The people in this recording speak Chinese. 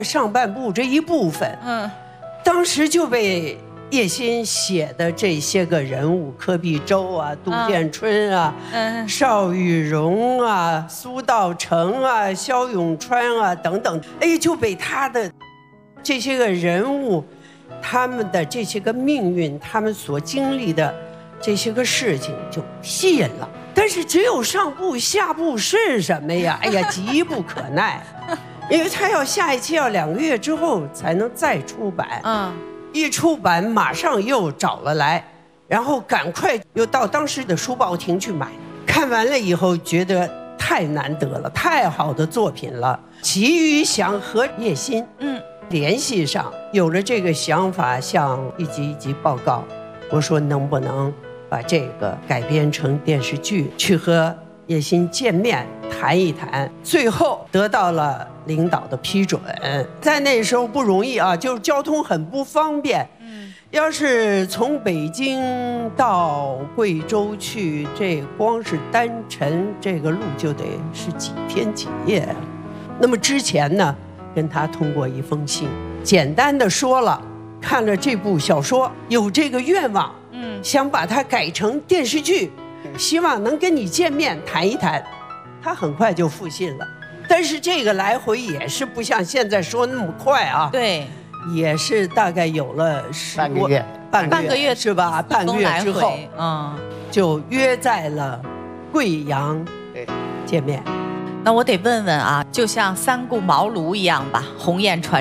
上半部这一部分，当时就被叶欣写的这些个人物，柯碧洲啊、杜建春啊、邵玉荣啊、苏道成啊、萧永川啊等等，哎，就被他的这些个人物，他们的这些个命运，他们所经历的这些个事情就吸引了。但是只有上部，下部是什么呀？哎呀，急不可耐，因为他要下一期要2个月之后才能再出版。一出版马上又找了来，然后赶快又到当时的书报亭去买。看完了以后觉得太难得了，太好的作品了，急于想和叶欣联系上，有了这个想法，向一级报告，我说能不能把这个改编成电视剧，去和叶欣见面谈一谈，最后得到了领导的批准。在那时候不容易啊，就是交通很不方便。要是从北京到贵州去，这光是单程这个路就得是几天几夜。那么之前呢，跟他通过一封信，简单的说了，看了这部小说有这个愿望，想把它改成电视剧，希望能跟你见面谈一谈。他很快就复信了，但是这个来回也是不像现在说那么快啊。 对， 也是大概有了半个月， 半个月是吧？半个月之后，就约在了贵阳见面。 那我得问问啊，就像三顾茅庐一样吧，鸿雁传